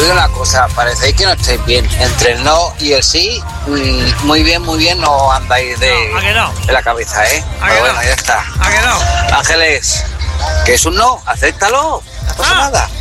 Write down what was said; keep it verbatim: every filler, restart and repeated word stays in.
digo una cosa, parecéis que no estáis bien. Entre el no y el sí, mmm, muy bien, muy bien, no andáis de, no, ¿a que no? de la cabeza, ¿eh? ¿A Pero que bueno, no? ya está. ¿A que no? Ángeles, que es un no, acéptalo, no pasa Ah. nada.